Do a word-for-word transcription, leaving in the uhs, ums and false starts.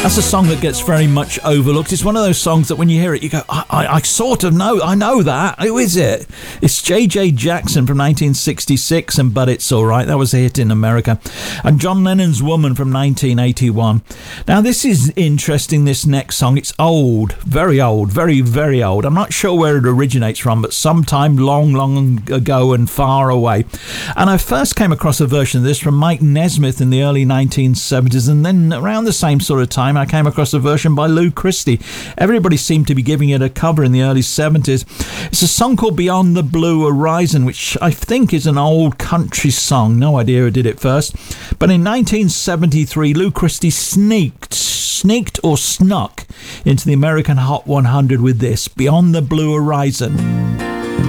That's a song that gets very much overlooked. It's one of those songs that when you hear it, you go, I, I, I sort of know, I know that. Who is it? It's J J Jackson from nineteen sixty-six and But It's Alright. That was a hit in America. And John Lennon's Woman from nineteen eighty-one. Now, this is interesting, this next song. It's old, very old, very, very old. I'm not sure where it originates from, but sometime long, long ago and far away. And I first came across a version of this from Mike Nesmith in the early nineteen seventies, and then around the same sort of time I came across a version by Lou Christie. Everybody seemed to be giving it a cover in the early seventies. It's a song called Beyond the Blue Horizon, which I think is an old country song. No idea who did it first. But in nineteen seventy-three, Lou Christie sneaked, sneaked or snuck into the American Hot one hundred with this, Beyond the Blue Horizon.